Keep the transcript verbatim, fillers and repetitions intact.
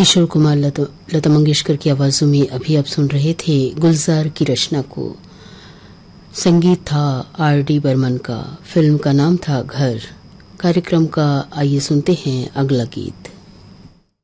किशोर कुमार, लता, लता मंगेशकर की आवाजों में अभी आप सुन रहे थे गुलजार की रचना को। संगीत था आर डी बर्मन का। फिल्म का नाम था घर। कार्यक्रम का आइए सुनते हैं अगला गीत।